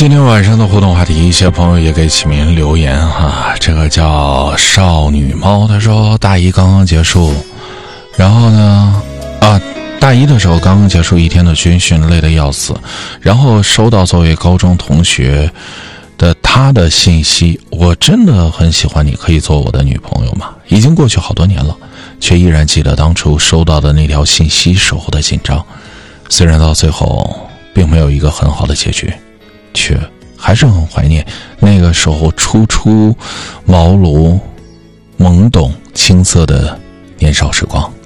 今天晚上的互动话题，一些朋友也给启明留言哈，这个叫少女猫，他说大一刚刚结束，然后呢大一的时候刚刚结束一天的军训，累得要死，然后收到作为高中同学的他的信息，我真的很喜欢你，可以做我的女朋友吗？已经过去好多年了，却依然记得当初收到的那条信息时候的紧张，虽然到最后并没有一个很好的结局，却还是很怀念那个时候初出茅庐懵懂青涩的年少时光。